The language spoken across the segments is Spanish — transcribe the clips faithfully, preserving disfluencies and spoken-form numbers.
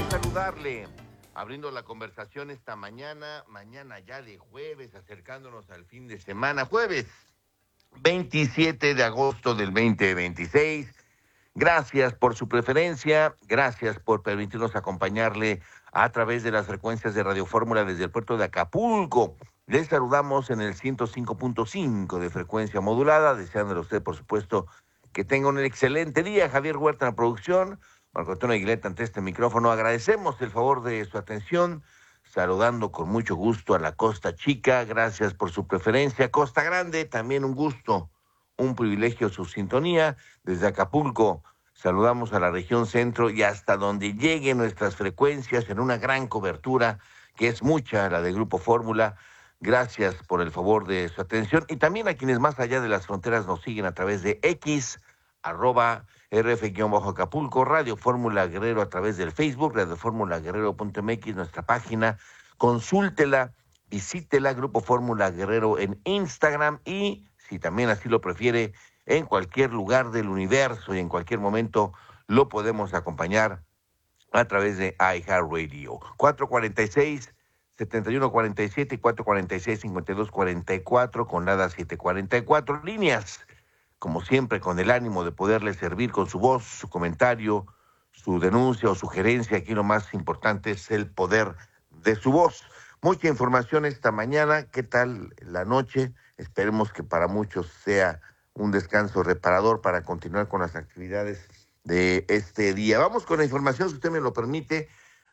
saludarle, abriendo la conversación esta mañana, mañana ya de jueves, acercándonos al fin de semana, jueves veintisiete de agosto del veinte veintiséis. Gracias por su preferencia, gracias por permitirnos acompañarle a través de las frecuencias de Radio Fórmula desde el puerto de Acapulco. Les saludamos en el ciento cinco punto cinco de frecuencia modulada, deseándole a usted, por supuesto, que tenga un excelente día. Javier Huerta en la producción, Marco Antonio Aguileta ante este micrófono. Agradecemos el favor de su atención, saludando con mucho gusto a la Costa Chica. Gracias por su preferencia. Costa Grande, también un gusto, un privilegio su sintonía. Desde Acapulco saludamos a la región centro y hasta donde lleguen nuestras frecuencias en una gran cobertura, que es mucha, la de Grupo Fórmula. Gracias por el favor de su atención. Y también a quienes más allá de las fronteras nos siguen a través de X, arroba R F-Acapulco, Radio Fórmula Guerrero a través del Facebook, radio fórmula guerrero punto m x, nuestra página. Consúltela, visítela, Grupo Fórmula Guerrero en Instagram y, si también así lo prefiere, en cualquier lugar del universo y en cualquier momento lo podemos acompañar a través de iHeartRadio. cuatro cuarenta y seis, setenta y uno cuarenta y siete y cuatro cuarenta y seis, cincuenta y dos cuarenta y cuatro con nada siete cuarenta y cuatro líneas. Como siempre, con el ánimo de poderle servir con su voz, su comentario, su denuncia o sugerencia. Aquí lo más importante es el poder de su voz. Mucha información esta mañana. ¿Qué tal la noche? Esperemos que para muchos sea un descanso reparador para continuar con las actividades de este día. Vamos con la información, si usted me lo permite.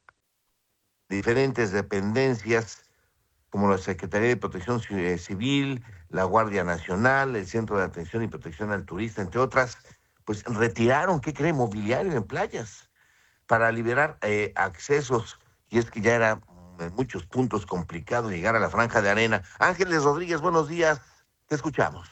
Diferentes dependencias como la Secretaría de Protección Civil, la Guardia Nacional, el Centro de Atención y Protección al Turista, entre otras, pues retiraron, ¿qué cree?, mobiliario en playas para liberar eh, accesos, y es que ya era en muchos puntos complicado llegar a la franja de arena. Ángeles Rodríguez, buenos días, te escuchamos.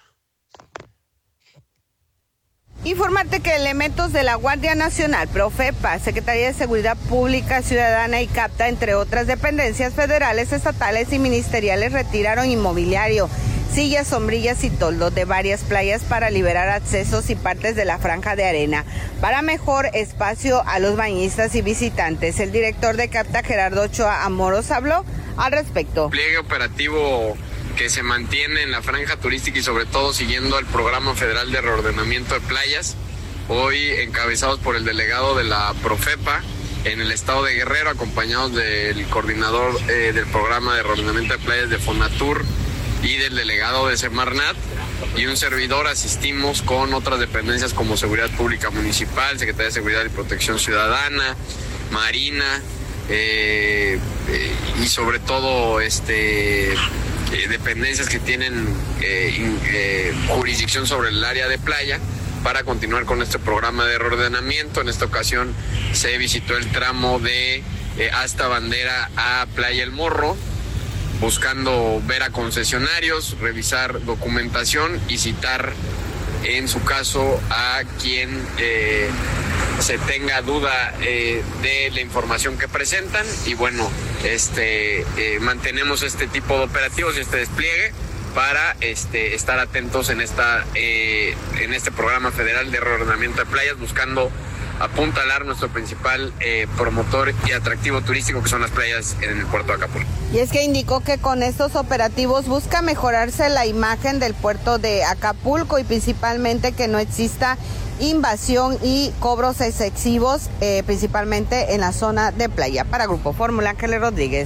Informarte que elementos de la Guardia Nacional, Profepa, Secretaría de Seguridad Pública Ciudadana y CAPTA, entre otras dependencias federales, estatales y ministeriales, retiraron inmobiliario, sillas, sombrillas y toldos de varias playas para liberar accesos y partes de la franja de arena para mejor espacio a los bañistas y visitantes. El director de CAPTA, Gerardo Ochoa Amoros, habló al respecto. Pliegue operativo que se mantiene en la franja turística y sobre todo siguiendo el Programa Federal de Reordenamiento de Playas, hoy encabezados por el delegado de la Profepa en el estado de Guerrero, acompañados del coordinador eh, del Programa de Reordenamiento de Playas de Fonatur y del delegado de Semarnat, y un servidor. Asistimos con otras dependencias como Seguridad Pública Municipal, Secretaría de Seguridad y Protección Ciudadana, Marina, eh, eh, y sobre todo este... Eh, dependencias que tienen eh, in, eh, jurisdicción sobre el área de playa, para continuar con este programa de reordenamiento. En esta ocasión se visitó el tramo de eh, hasta Bandera a Playa El Morro, buscando ver a concesionarios, revisar documentación y citar en su caso a quien eh, se tenga duda eh, de la información que presentan. Y bueno, este eh, mantenemos este tipo de operativos y este despliegue para este estar atentos en esta eh, en este programa federal de reordenamiento de playas, buscando apuntalar nuestro principal eh, promotor y atractivo turístico, que son las playas en el puerto de Acapulco. Y es que indicó que con estos operativos busca mejorarse la imagen del puerto de Acapulco y principalmente que no exista invasión y cobros excesivos, eh, principalmente en la zona de playa. Para Grupo Fórmula, Ángeles Rodríguez.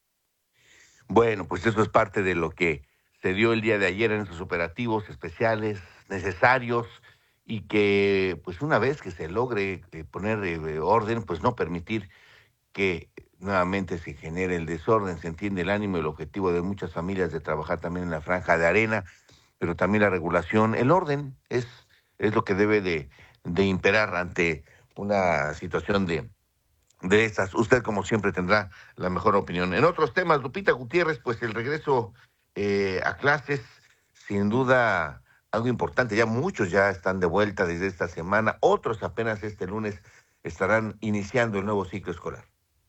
Bueno, pues eso es parte de lo que se dio el día de ayer en esos operativos especiales necesarios, y que pues una vez que se logre eh, poner eh, orden, pues no permitir que nuevamente se genere el desorden. Se entiende el ánimo y el objetivo de muchas familias de trabajar también en la franja de arena, pero también la regulación, el orden es, es lo que debe de, de imperar ante una situación de, de estas. Usted, como siempre, tendrá la mejor opinión. En otros temas, Lupita Gutiérrez, pues el regreso eh, a clases, sin duda algo importante. Ya muchos ya están de vuelta desde esta semana, otros apenas este lunes estarán iniciando el nuevo ciclo escolar.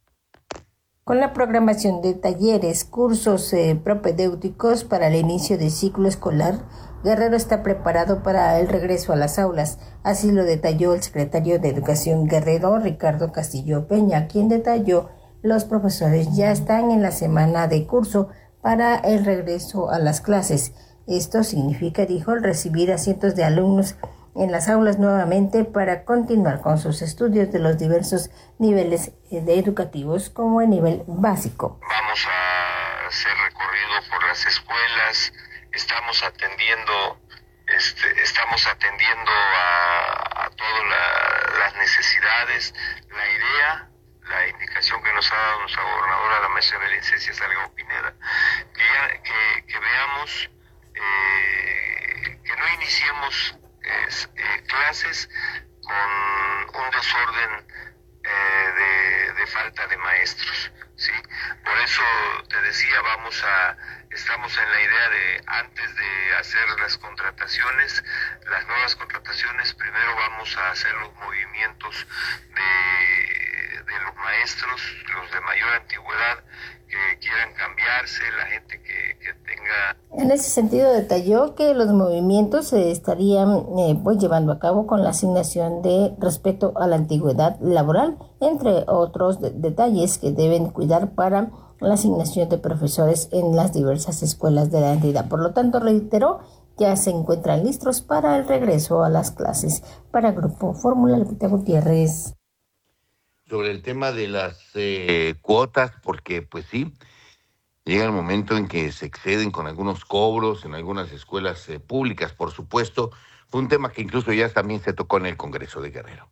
Con la programación de talleres, cursos eh, propedéuticos para el inicio del ciclo escolar, Guerrero está preparado para el regreso a las aulas. Así lo detalló el secretario de Educación Guerrero, Ricardo Castillo Peña, quien detalló los profesores ya están en la semana de curso para el regreso a las clases. Esto significa, dijo, el recibir a cientos de alumnos en las aulas nuevamente para continuar con sus estudios de los diversos niveles educativos como el nivel básico. Vamos a hacer recorrido por las escuelas, estamos atendiendo, este, estamos atendiendo a, a todas la, las necesidades. La idea, la indicación que nos ha dado nuestra gobernadora, la maestra Evelyn Cecia Salgado Pineda, que, ya, que, que veamos, eh, que no iniciemos Es, eh, clases con un desorden eh, de, de falta de maestros, ¿sí? Por eso te decía, vamos a, estamos en la idea de, antes de hacer las contrataciones, las nuevas contrataciones, primero vamos a hacer los movimientos de, de los maestros, los de mayor antigüedad, que quieran cambiarse, la gente que, que tenga... En ese sentido detalló que los movimientos se estarían eh, pues llevando a cabo con la asignación de respeto a la antigüedad laboral, entre otros de- detalles que deben cuidar para la asignación de profesores en las diversas escuelas de la entidad. Por lo tanto, reiteró, ya se encuentran listos para el regreso a las clases. Para Grupo Fórmula, Lupita Gutiérrez. Sobre el tema de las eh, cuotas, porque pues sí, llega el momento en que se exceden con algunos cobros en algunas escuelas eh, públicas, por supuesto. Fue un tema que incluso ya también se tocó en el Congreso de Guerrero.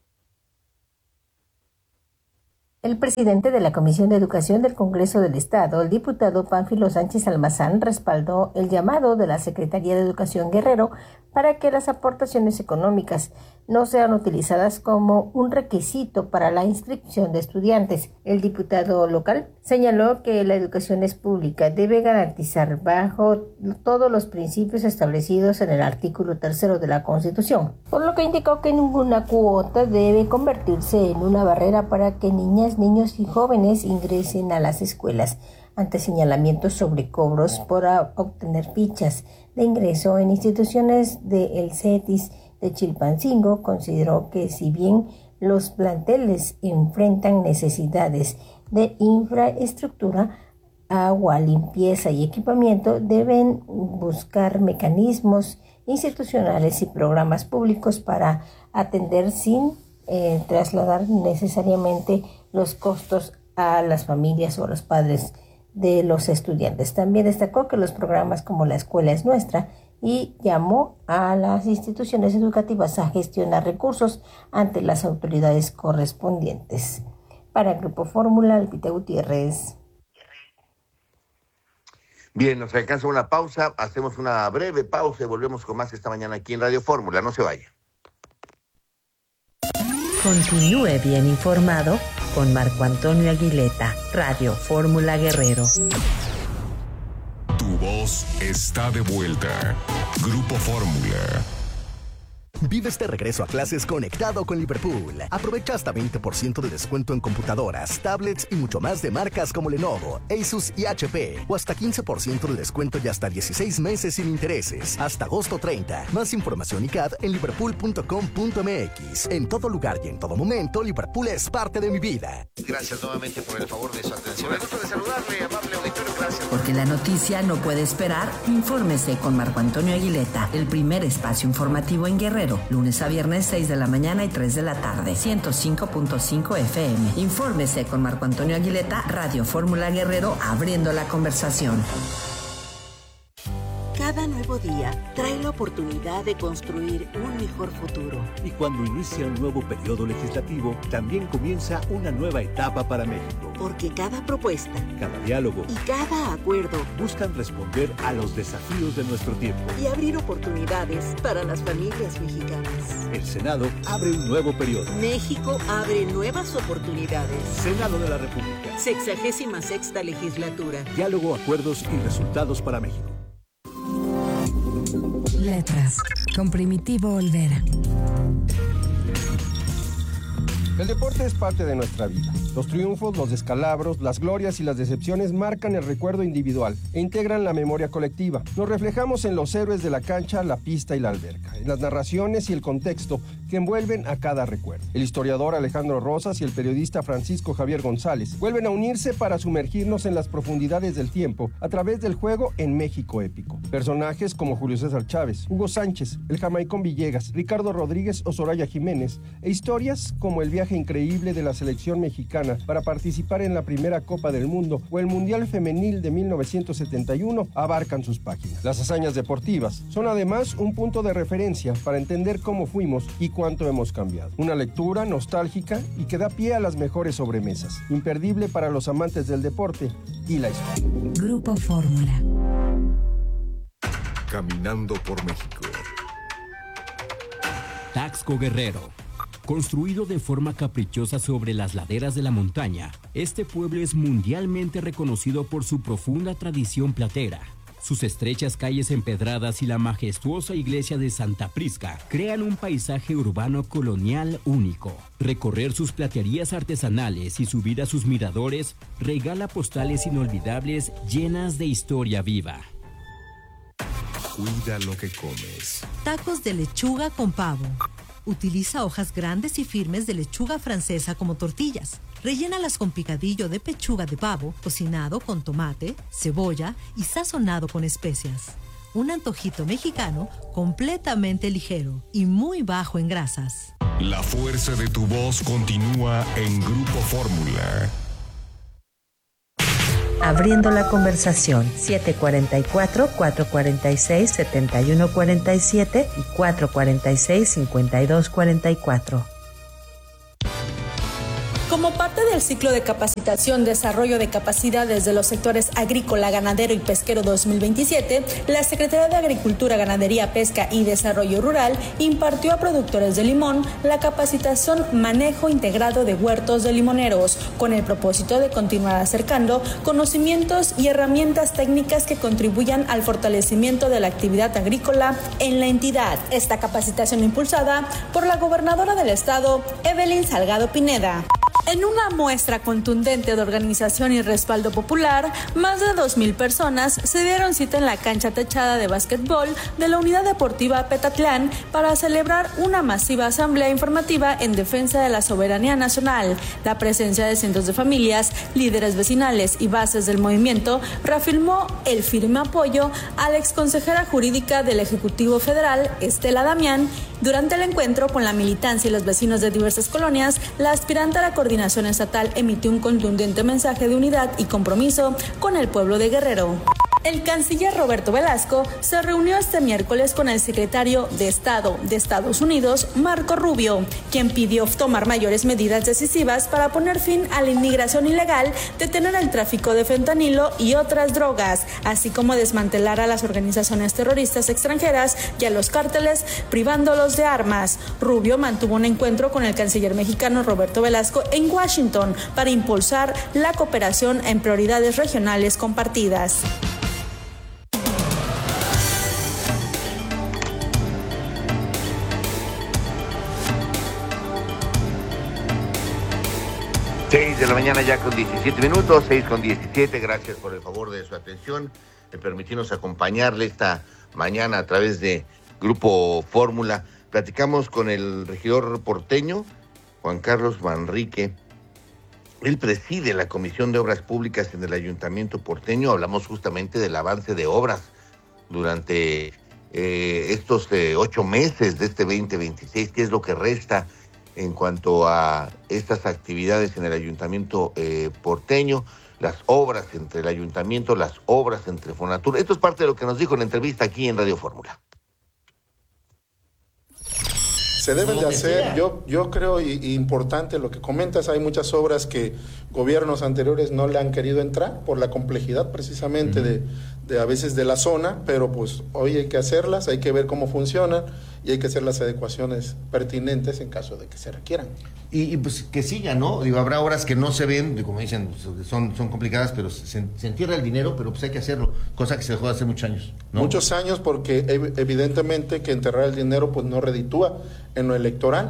El presidente de la Comisión de Educación del Congreso del Estado, el diputado Pánfilo Sánchez Almazán, respaldó el llamado de la Secretaría de Educación Guerrero para que las aportaciones económicas no sean utilizadas como un requisito para la inscripción de estudiantes. El diputado local señaló que la educación es pública, debe garantizar bajo todos los principios establecidos en el artículo tercero de la Constitución, por lo que indicó que ninguna cuota debe convertirse en una barrera para que niñas, niños y jóvenes ingresen a las escuelas. Ante señalamientos sobre cobros por obtener fichas de ingreso en instituciones del CETIS de Chilpancingo, consideró que si bien los planteles enfrentan necesidades de infraestructura, agua, limpieza y equipamiento, deben buscar mecanismos institucionales y programas públicos para atender sin eh, trasladar necesariamente los costos a las familias o a los padres de los estudiantes. También destacó que los programas como La Escuela es Nuestra y llamó a las instituciones educativas a gestionar recursos ante las autoridades correspondientes. Para el Grupo Fórmula, Lupita Gutiérrez. Bien, nos alcanza una pausa, hacemos una breve pausa y volvemos con más esta mañana aquí en Radio Fórmula. No se vaya. Continúe bien informado con Marco Antonio Aguileta, Radio Fórmula Guerrero. Tu voz está de vuelta. Grupo Fórmula. Vive este regreso a clases conectado con Liverpool. Aprovecha hasta veinte por ciento de descuento en computadoras, tablets y mucho más de marcas como Lenovo, Asus y H P. O hasta quince por ciento de descuento y hasta dieciséis meses sin intereses. Hasta agosto treinta. Más información y C A D en liverpool punto com punto m x. En todo lugar y en todo momento, Liverpool es parte de mi vida. Gracias nuevamente por el favor de su atención. Me gusta de saludarle, amable auditorio. Gracias. Porque la noticia no puede esperar, infórmese con Marco Antonio Aguileta, el primer espacio informativo en Guerrero. Lunes a viernes, seis de la mañana y tres de la tarde, ciento cinco punto cinco F M. Infórmese con Marco Antonio Aguileta, Radio Fórmula Guerrero, abriendo la conversación. Cada nuevo día trae la oportunidad de construir un mejor futuro. Y cuando inicia un nuevo periodo legislativo, también comienza una nueva etapa para México. Porque cada propuesta, cada diálogo y cada acuerdo buscan responder a los desafíos de nuestro tiempo y abrir oportunidades para las familias mexicanas. El Senado abre un nuevo periodo. México abre nuevas oportunidades. Senado de la República. Sexagésima sexta legislatura. Diálogo, acuerdos y resultados para México. Letras, con Primitivo Olvera. El deporte es parte de nuestra vida. Los triunfos, los descalabros, las glorias y las decepciones marcan el recuerdo individual e integran la memoria colectiva. Nos reflejamos en los héroes de la cancha, la pista y la alberca, en las narraciones y el contexto que envuelven a cada recuerdo. El historiador Alejandro Rosas y el periodista Francisco Javier González vuelven a unirse para sumergirnos en las profundidades del tiempo a través del juego en México épico. Personajes como Julio César Chávez, Hugo Sánchez, el Jamaicón Villegas, Ricardo Rodríguez o Soraya Jiménez, e historias como el viaje increíble de la selección mexicana para participar en la primera Copa del Mundo o el Mundial Femenil de mil novecientos setenta y uno abarcan sus páginas. Las hazañas deportivas son además un punto de referencia para entender cómo fuimos y cuánto hemos cambiado. Una lectura nostálgica y que da pie a las mejores sobremesas, imperdible para los amantes del deporte y la historia. Grupo Fórmula. Caminando por México. Taxco Guerrero. Construido de forma caprichosa sobre las laderas de la montaña, este pueblo es mundialmente reconocido por su profunda tradición platera. Sus estrechas calles empedradas y la majestuosa iglesia de Santa Prisca crean un paisaje urbano colonial único. Recorrer sus platerías artesanales y subir a sus miradores regala postales inolvidables llenas de historia viva. Cuida lo que comes. Tacos de lechuga con pavo. Utiliza hojas grandes y firmes de lechuga francesa como tortillas. Rellénalas con picadillo de pechuga de pavo, cocinado con tomate, cebolla y sazonado con especias. Un antojito mexicano completamente ligero y muy bajo en grasas. La fuerza de tu voz continúa en Grupo Fórmula. Abriendo la conversación, siete cuatro cuatro, cuatro cuatro seis, siete uno cuatro siete y cuatro cuatro seis, cinco dos cuatro cuatro. Como parte del ciclo de capacitación, desarrollo de capacidades de los sectores agrícola, ganadero y pesquero dos mil veintisiete, la Secretaría de Agricultura, Ganadería, Pesca y Desarrollo Rural impartió a productores de limón la capacitación Manejo Integrado de Huertos de Limoneros, con el propósito de continuar acercando conocimientos y herramientas técnicas que contribuyan al fortalecimiento de la actividad agrícola en la entidad. Esta capacitación impulsada por la gobernadora del estado, Evelyn Salgado Pineda. En una muestra contundente de organización y respaldo popular, más de dos mil personas se dieron cita en la cancha techada de básquetbol de la Unidad Deportiva Petatlán para celebrar una masiva asamblea informativa en defensa de la soberanía nacional. La presencia de cientos de familias, líderes vecinales y bases del movimiento reafirmó el firme apoyo a la exconsejera jurídica del Ejecutivo Federal, Estela Damián. Durante el encuentro con la militancia y los vecinos de diversas colonias, la aspirante a la coordinación estatal emitió un contundente mensaje de unidad y compromiso con el pueblo de Guerrero. El canciller Roberto Velasco se reunió este miércoles con el secretario de Estado de Estados Unidos, Marco Rubio, quien pidió tomar mayores medidas decisivas para poner fin a la inmigración ilegal, detener el tráfico de fentanilo y otras drogas, así como desmantelar a las organizaciones terroristas extranjeras y a los cárteles, privándolos de armas. Rubio mantuvo un encuentro con el canciller mexicano Roberto Velasco en Washington para impulsar la cooperación en prioridades regionales compartidas. seis de la mañana ya con diecisiete minutos, seis con diecisiete, gracias por el favor de su atención, de permitirnos acompañarle esta mañana a través de Grupo Fórmula. Platicamos con el regidor porteño, Juan Carlos Manrique. Él preside la Comisión de Obras Públicas en el Ayuntamiento porteño. Hablamos justamente del avance de obras durante eh, estos eh, ocho meses de este veinte veintiséis, qué es lo que resta en cuanto a estas actividades en el Ayuntamiento eh, porteño, las obras entre el Ayuntamiento, las obras entre Fonatur. Esto es parte de lo que nos dijo en la entrevista aquí en Radio Fórmula. Se deben de hacer, yo, yo creo y, y importante lo que comentas, hay muchas obras que gobiernos anteriores no le han querido entrar por la complejidad precisamente uh-huh. de, de a veces de la zona, pero pues hoy hay que hacerlas, hay que ver cómo funcionan y hay que hacer las adecuaciones pertinentes en caso de que se requieran. Y, y pues que sigan, ¿no? Digo, habrá obras que no se ven, como dicen, son, son complicadas, pero se, se entierra el dinero, pero pues hay que hacerlo, cosa que se dejó de hace muchos años, ¿no? Muchos años porque evidentemente que enterrar el dinero pues no reditúa en lo electoral,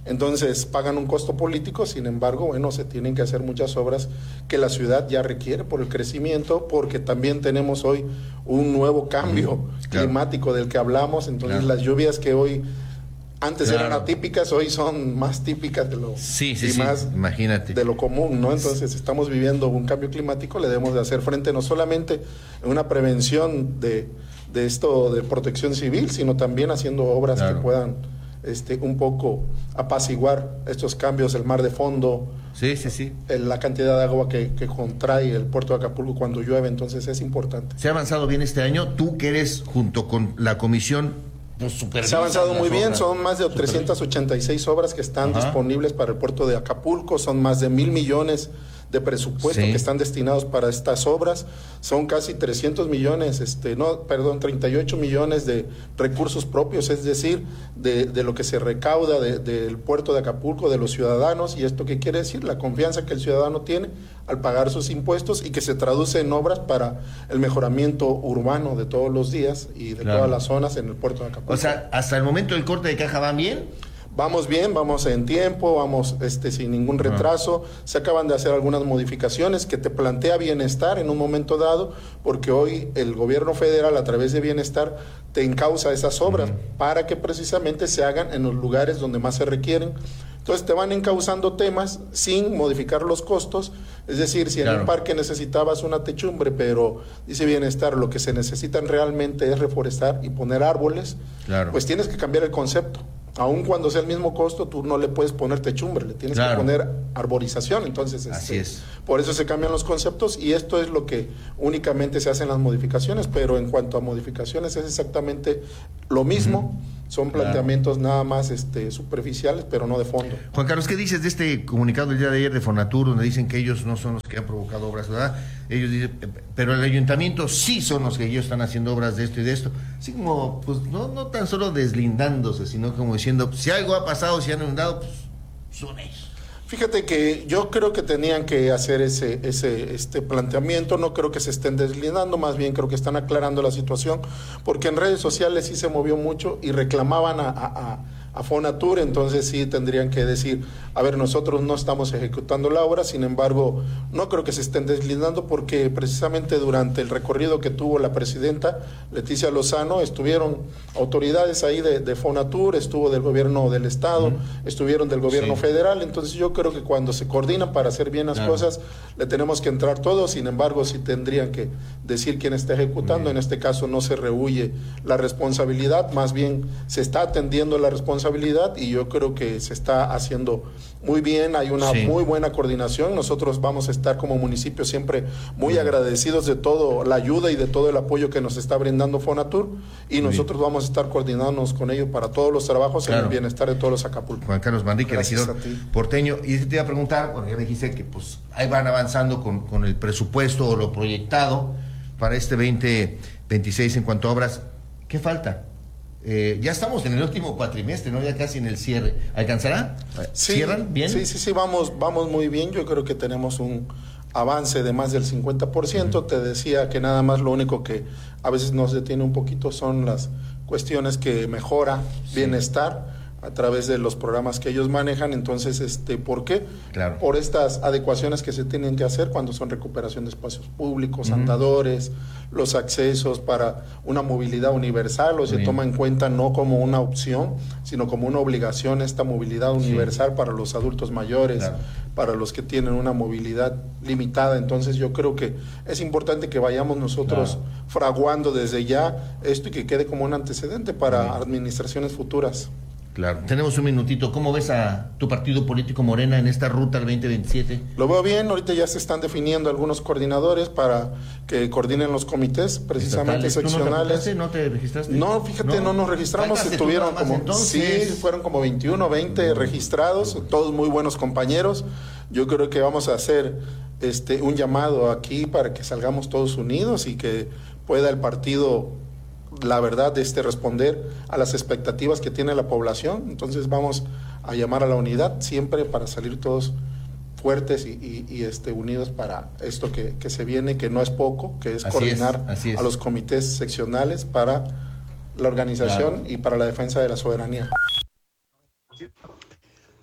Entonces pagan un costo político, sin embargo, bueno, se tienen que hacer muchas obras que la ciudad ya requiere por el crecimiento, porque también tenemos hoy un nuevo cambio claro. climático del que hablamos, entonces claro. las lluvias que hoy antes claro. eran atípicas, hoy son más típicas de lo sí, sí, y sí. más Imagínate. de lo común, ¿no? Entonces estamos viviendo un cambio climático, le debemos de hacer frente no solamente en una prevención de, de esto de protección civil, sino también haciendo obras claro. que puedan Este, un poco apaciguar estos cambios, el mar de fondo, sí, sí, sí. El, la cantidad de agua que, que contrae el puerto de Acapulco cuando llueve, entonces es importante. ¿Se ha avanzado bien este año? Tú que eres junto con la comisión, pues supervisas. Se ha avanzado muy bien, obras. son más de trescientas ochenta y seis obras que están Ajá. disponibles para el puerto de Acapulco, son más de mil millones de presupuesto sí. que están destinados para estas obras, son casi trescientos millones, este, no, perdón, treinta y ocho millones de recursos propios, es decir, de, de lo que se recauda de, del puerto de Acapulco, de los ciudadanos, y esto qué quiere decir, la confianza que el ciudadano tiene al pagar sus impuestos y que se traduce en obras para el mejoramiento urbano de todos los días y de claro. todas las zonas en el puerto de Acapulco. O sea, hasta el momento el corte de caja van bien. Vamos bien, vamos en tiempo, vamos este, sin ningún retraso. Uh-huh. Se acaban de hacer algunas modificaciones que te plantea Bienestar en un momento dado, porque hoy el gobierno federal a través de Bienestar te encausa esas obras uh-huh. para que precisamente se hagan en los lugares donde más se requieren. Entonces te van encauzando temas sin modificar los costos, es decir, si claro. en un parque necesitabas una techumbre, pero dice Bienestar, lo que se necesitan realmente es reforestar y poner árboles, claro. pues tienes que cambiar el concepto. Aun cuando sea el mismo costo, tú no le puedes poner techumbre, le tienes claro. que poner arborización. Entonces, Así este, es. por eso se cambian los conceptos y esto es lo que únicamente se hacen las modificaciones, pero en cuanto a modificaciones es exactamente lo mismo. Uh-huh. Son planteamientos claro. nada más este, superficiales, pero no de fondo. Juan Carlos, ¿qué dices de este comunicado del día de ayer de Fonatur, donde dicen que ellos no son los que han provocado obras, ¿verdad? Ellos dicen, pero el ayuntamiento sí son los que ellos están haciendo obras de esto y de esto. Así como, pues, no, no tan solo deslindándose, sino como diciendo, pues, si algo ha pasado, si han inundado, pues, son ellos. Fíjate que yo creo que tenían que hacer ese, ese este planteamiento, no creo que se estén deslindando, más bien creo que están aclarando la situación, porque en redes sociales sí se movió mucho y reclamaban a, a, a Fonatur, entonces sí tendrían que decir, a ver, nosotros no estamos ejecutando la obra, sin embargo, no creo que se estén deslindando porque precisamente durante el recorrido que tuvo la presidenta Leticia Lozano, estuvieron autoridades ahí de, de Fonatur, estuvo del gobierno del estado, uh-huh. estuvieron del gobierno sí. federal, entonces yo creo que cuando se coordinan para hacer bien las claro. cosas, le tenemos que entrar todos, sin embargo, sí tendrían que decir quién está ejecutando, en este caso no se rehuye la responsabilidad, más bien se está atendiendo la responsabilidad y yo creo que se está haciendo muy bien, hay una sí. muy buena coordinación, nosotros vamos a estar como municipio siempre muy bien. agradecidos de toda la ayuda y de todo el apoyo que nos está brindando Fonatur y muy nosotros bien. vamos a estar coordinándonos con ellos para todos los trabajos claro. en el bienestar de todos los Acapulco. Juan Carlos Manrique, regidor porteño, y te iba a preguntar, bueno, ya me dijiste que pues ahí van avanzando con, con el presupuesto o lo proyectado para este veinte veintiséis en cuanto a obras, ¿qué falta? Eh, ya estamos en el último cuatrimestre, ¿no? Ya casi en el cierre. ¿Alcanzará? Sí, ¿Cierran bien? Sí, sí, sí, vamos, vamos muy bien. Yo creo que tenemos un avance de más del cincuenta por ciento. Uh-huh. Te decía que nada más lo único que a veces nos detiene un poquito son las cuestiones que mejora sí. bienestar a través de los programas que ellos manejan. Entonces, este, ¿por qué? Claro. Por estas adecuaciones que se tienen que hacer cuando son recuperación de espacios públicos, uh-huh. andadores, los accesos para una movilidad universal, o se Bien. toma en cuenta no como una opción, sino como una obligación esta movilidad universal sí. para los adultos mayores, claro. para los que tienen una movilidad limitada. Entonces, yo creo que es importante que vayamos nosotros claro. fraguando desde ya esto y que quede como un antecedente para Bien. administraciones futuras. Claro. Tenemos un minutito. ¿Cómo ves a tu partido político Morena en esta ruta al veinte veintisiete? Lo veo bien. Ahorita ya se están definiendo algunos coordinadores para que coordinen los comités, precisamente seccionales. ¿Tú no te, no te registraste? No, fíjate, no, no nos registramos. Se tuvieron como, entonces. Sí, fueron como veintiuno, veinte registrados, todos muy buenos compañeros. Yo creo que vamos a hacer este un llamado aquí para que salgamos todos unidos y que pueda el partido, la verdad, este, responder a las expectativas que tiene la población. Entonces vamos a llamar a la unidad siempre para salir todos fuertes y, y, y este, unidos para esto que, que se viene, que no es poco, que es así coordinar es, es. a los comités seccionales para la organización claro. y para la defensa de la soberanía.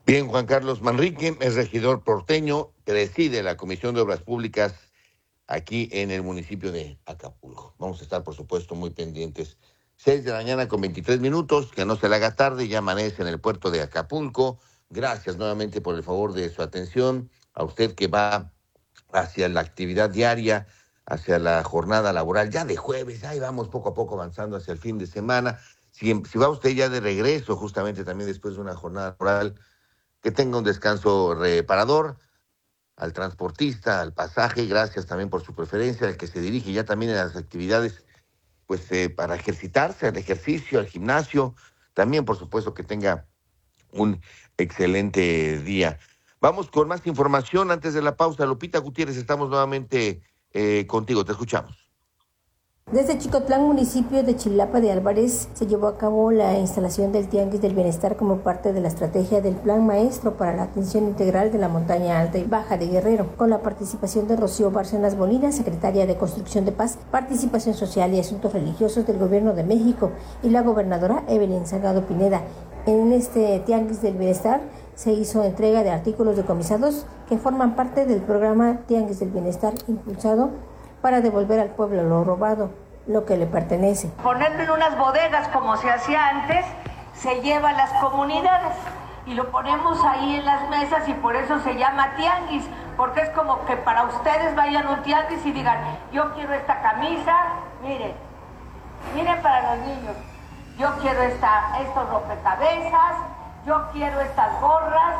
Bien, Juan Carlos Manrique es regidor porteño, preside la Comisión de Obras Públicas aquí en el municipio de Acapulco. Vamos a estar, por supuesto, muy pendientes. Seis de la mañana con veintitrés minutos, que no se le haga tarde, ya amanece en el puerto de Acapulco. Gracias nuevamente por el favor de su atención. A usted que va hacia la actividad diaria, hacia la jornada laboral, ya de jueves, ahí vamos poco a poco avanzando hacia el fin de semana. Si, si va usted ya de regreso, justamente también después de una jornada laboral, que tenga un descanso reparador. Al transportista, al pasaje, gracias también por su preferencia, al que se dirige ya también a las actividades pues eh, para ejercitarse, al ejercicio, al gimnasio, también por supuesto que tenga un excelente día. Vamos con más información antes de la pausa. Lupita Gutiérrez, estamos nuevamente eh, contigo, te escuchamos. Desde Chicotlán, municipio de Chilapa de Álvarez, se llevó a cabo la instalación del Tianguis del Bienestar como parte de la estrategia del Plan Maestro para la Atención Integral de la Montaña Alta y Baja de Guerrero, con la participación de Rocío Bárcenas Molina, secretaria de Construcción de Paz, Participación Social y Asuntos Religiosos del Gobierno de México, y la gobernadora Evelyn Salgado Pineda. En este Tianguis del Bienestar se hizo entrega de artículos decomisados que forman parte del programa Tianguis del Bienestar, impulsado para devolver al pueblo lo robado, lo que le pertenece. Ponerlo en unas bodegas como se hacía antes, se lleva a las comunidades y lo ponemos ahí en las mesas y por eso se llama tianguis, porque es como que para ustedes vayan a un tianguis y digan, yo quiero esta camisa, miren, miren para los niños, yo quiero esta, estos rompecabezas, yo quiero estas gorras,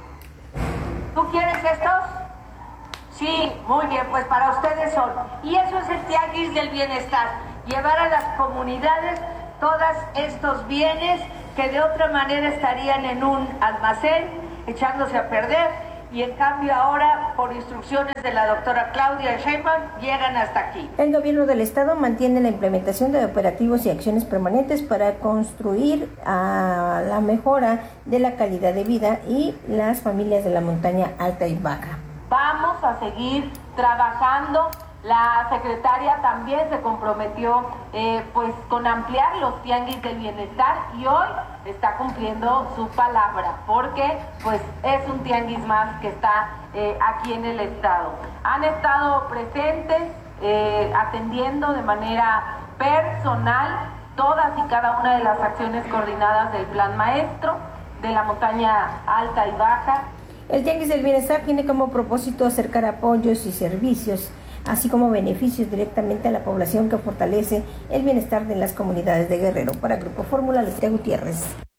¿tú quieres estos? Sí, muy bien, pues para ustedes son. Y eso es el Tianguis del Bienestar, llevar a las comunidades todos estos bienes que de otra manera estarían en un almacén, echándose a perder, y en cambio ahora, por instrucciones de la doctora Claudia Sheinbaum, llegan hasta aquí. El gobierno del estado mantiene la implementación de operativos y acciones permanentes para construir a la mejora de la calidad de vida y las familias de la montaña alta y baja. Vamos a seguir trabajando. La secretaria también se comprometió eh, pues con ampliar los tianguis del bienestar y hoy está cumpliendo su palabra porque pues es un tianguis más que está eh, aquí en el estado. Han estado presentes eh, atendiendo de manera personal todas y cada una de las acciones coordinadas del Plan Maestro de la montaña alta y baja. El Tianguis del Bienestar tiene como propósito acercar apoyos y servicios, así como beneficios directamente a la población, que fortalece el bienestar de las comunidades de Guerrero. Para Grupo Fórmula, Lupita Gutiérrez.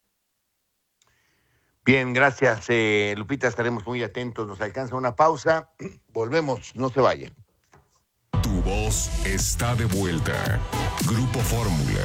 Bien, gracias, eh, Lupita, estaremos muy atentos. Nos alcanza una pausa, volvemos, no se vayan. Tu voz está de vuelta. Grupo Fórmula.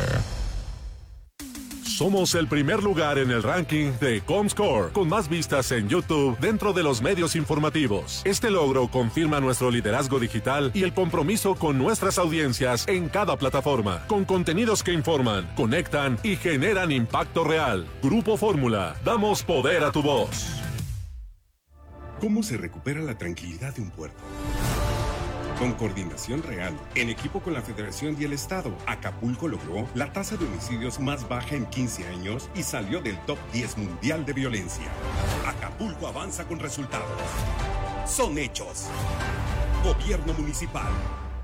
Somos el primer lugar en el ranking de Comscore, con más vistas en YouTube dentro de los medios informativos. Este logro confirma nuestro liderazgo digital y el compromiso con nuestras audiencias en cada plataforma, con contenidos que informan, conectan y generan impacto real. Grupo Fórmula, damos poder a tu voz. ¿Cómo se recupera la tranquilidad de un puerto? Con coordinación real, en equipo con la Federación y el Estado, Acapulco logró la tasa de homicidios más baja en quince años y salió del top diez mundial de violencia. Acapulco avanza con resultados. Son hechos. Gobierno municipal.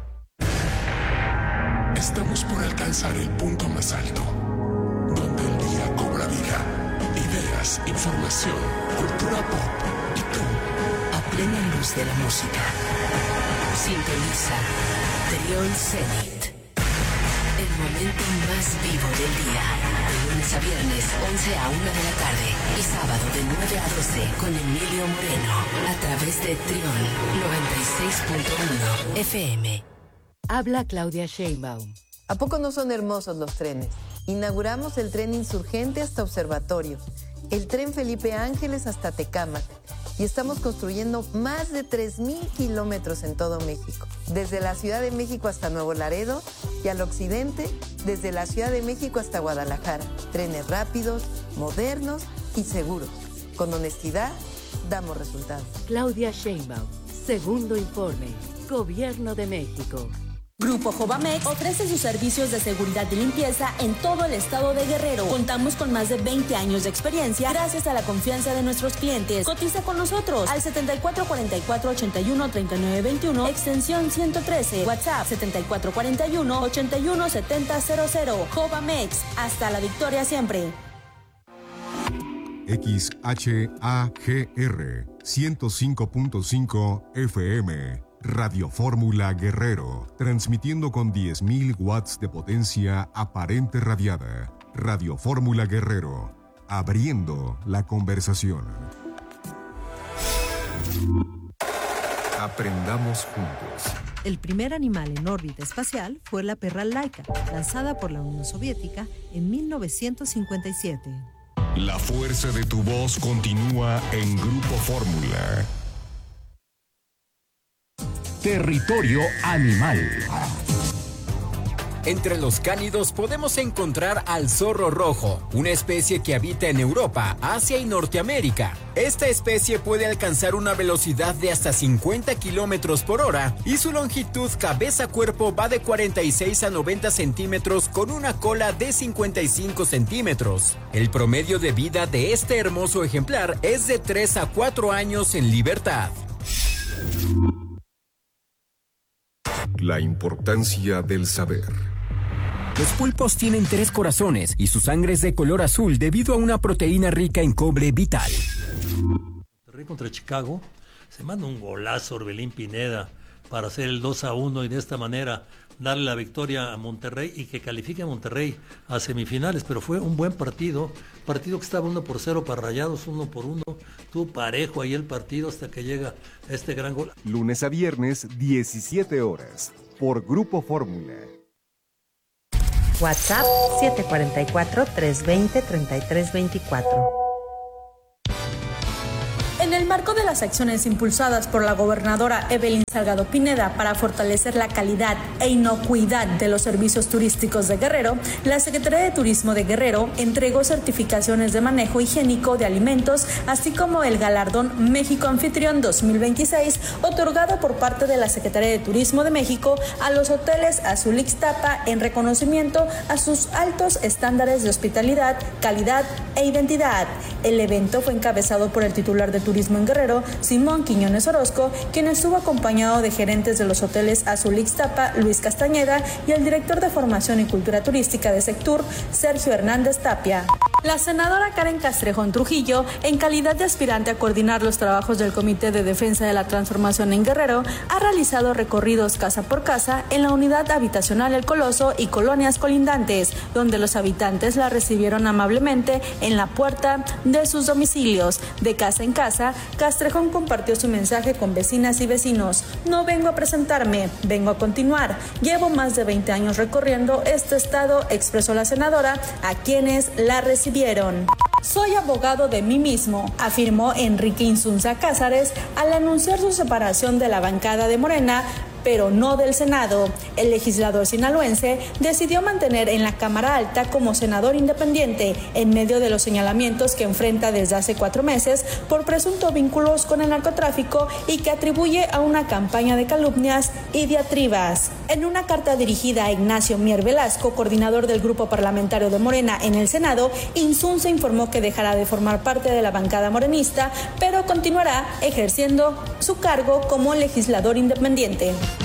Estamos por alcanzar el punto más alto, donde el día cobra vida. Ideas, información, cultura pop y tú, a plena luz de la música. Sintoniza Trión Zenit, el momento más vivo del día, de lunes a viernes, once a una de la tarde, y sábado de nueve a doce, con Emilio Moreno, a través de Trión noventa y seis punto uno F M. Habla Claudia Sheinbaum. ¿A poco no son hermosos los trenes? Inauguramos el tren Insurgente hasta Observatorio, el tren Felipe Ángeles hasta Tecámac, y estamos construyendo más de tres mil kilómetros en todo México, desde la Ciudad de México hasta Nuevo Laredo y al occidente, desde la Ciudad de México hasta Guadalajara. Trenes rápidos, modernos y seguros. Con honestidad, damos resultados. Claudia Sheinbaum, segundo informe, Gobierno de México. Grupo Jovamex ofrece sus servicios de seguridad y limpieza en todo el estado de Guerrero. Contamos con más de veinte años de experiencia gracias a la confianza de nuestros clientes. Cotiza con nosotros al setenta y cuatro cuarenta y cuatro ochenta y uno treinta y nueve veintiuno, extensión ciento trece, WhatsApp setenta y cuatro cuarenta y uno ochenta y uno setenta cero cero. Jovamex, hasta la victoria siempre. X H A G R ciento cinco punto cinco F M. Radio Fórmula Guerrero, transmitiendo con diez mil watts de potencia aparente radiada. Radio Fórmula Guerrero, abriendo la conversación. Aprendamos juntos. El primer animal en órbita espacial fue la perra Laika, lanzada por la Unión Soviética en mil novecientos cincuenta y siete. La fuerza de tu voz continúa en Grupo Fórmula. Territorio animal. Entre los cánidos podemos encontrar al zorro rojo, una especie que habita en Europa, Asia y Norteamérica. Esta especie puede alcanzar una velocidad de hasta cincuenta kilómetros por hora y su longitud cabeza-cuerpo va de cuarenta y seis a noventa centímetros con una cola de cincuenta y cinco centímetros. El promedio de vida de este hermoso ejemplar es de tres a cuatro años en libertad. La importancia del saber. Los pulpos tienen tres corazones y su sangre es de color azul debido a una proteína rica en cobre vital. Monterrey contra Chicago, se manda un golazo Orbelín Pineda para hacer el dos a uno y de esta manera darle la victoria a Monterrey y que califique a Monterrey a semifinales, pero fue un buen partido, partido que estaba uno por cero para Rayados, uno por uno, tuvo parejo ahí el partido hasta que llega este gran gol. Lunes a viernes, diecisiete horas, por Grupo Fórmula. WhatsApp siete cuatro cuatro, tres dos cero, tres tres dos cuatro. En el marco de las acciones impulsadas por la gobernadora Evelyn Salgado Pineda para fortalecer la calidad e inocuidad de los servicios turísticos de Guerrero, la Secretaría de Turismo de Guerrero entregó certificaciones de manejo higiénico de alimentos, así como el galardón México Anfitrión dos mil veintiséis, otorgado por parte de la Secretaría de Turismo de México a los hoteles Azul Ixtapa en reconocimiento a sus altos estándares de hospitalidad, calidad e identidad. El evento fue encabezado por el titular de Turismo en Guerrero, Simón Quiñones Orozco, quien estuvo acompañado de gerentes de los hoteles Azul Ixtapa, Luis Castañeda, y el director de Formación y Cultura Turística de Sectur, Sergio Hernández Tapia. La senadora Karen Castrejón Trujillo, en calidad de aspirante a coordinar los trabajos del Comité de Defensa de la Transformación en Guerrero, ha realizado recorridos casa por casa en la unidad habitacional El Coloso y colonias colindantes, donde los habitantes la recibieron amablemente en la puerta de sus domicilios. De casa en casa, Castrejón compartió su mensaje con vecinas y vecinos. No vengo a presentarme, vengo a continuar. Llevo más de veinte años recorriendo este estado, expresó la senadora, a quienes la recibieron. Soy abogado de mí mismo, afirmó Enrique Insunza Cázares al anunciar su separación de la bancada de Morena, pero no del Senado. El legislador sinaloense decidió mantener en la Cámara Alta como senador independiente en medio de los señalamientos que enfrenta desde hace cuatro meses por presuntos vínculos con el narcotráfico y que atribuye a una campaña de calumnias y diatribas. En una carta dirigida a Ignacio Mier Velasco, coordinador del grupo parlamentario de Morena en el Senado, Insunza informó que dejará de formar parte de la bancada morenista, pero continuará ejerciendo su cargo como legislador independiente.